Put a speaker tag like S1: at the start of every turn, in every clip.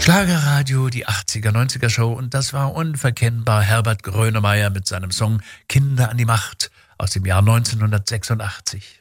S1: Schlagerradio, die 80er, 90er Show, und das war unverkennbar Herbert Grönemeyer mit seinem Song Kinder an die Macht aus dem Jahr 1986.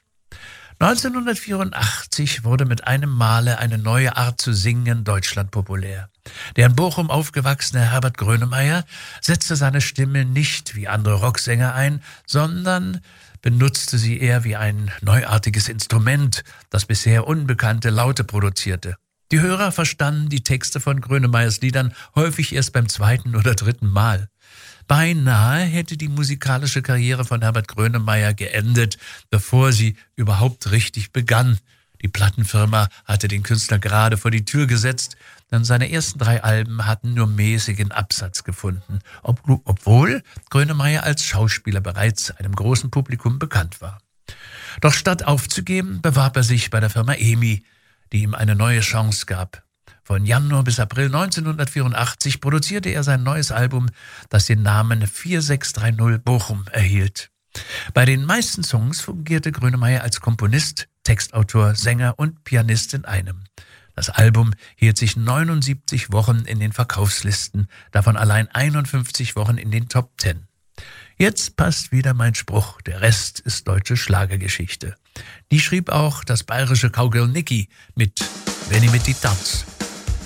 S1: 1984 wurde mit einem Male eine neue Art zu singen in Deutschland populär. Der in Bochum aufgewachsene Herbert Grönemeyer setzte seine Stimme nicht wie andere Rocksänger ein, sondern benutzte sie eher wie ein neuartiges Instrument, das bisher unbekannte Laute produzierte. Die Hörer verstanden die Texte von Grönemeyers Liedern häufig erst beim zweiten oder dritten Mal. Beinahe hätte die musikalische Karriere von Herbert Grönemeyer geendet, bevor sie überhaupt richtig begann. Die Plattenfirma hatte den Künstler gerade vor die Tür gesetzt, denn seine ersten 3 Alben hatten nur mäßigen Absatz gefunden, obwohl Grönemeyer als Schauspieler bereits einem großen Publikum bekannt war. Doch statt aufzugeben, bewarb er sich bei der Firma EMI, die ihm eine neue Chance gab. Von Januar bis April 1984 produzierte er sein neues Album, das den Namen 4630 Bochum erhielt. Bei den meisten Songs fungierte Grönemeyer als Komponist, Textautor, Sänger und Pianist in einem. Das Album hielt sich 79 Wochen in den Verkaufslisten, davon allein 51 Wochen in den Top 10. Jetzt passt wieder mein Spruch, der Rest ist deutsche Schlagergeschichte. Die schrieb auch das bayerische Cowgirl Niki mit Wenn ich mit die tanz.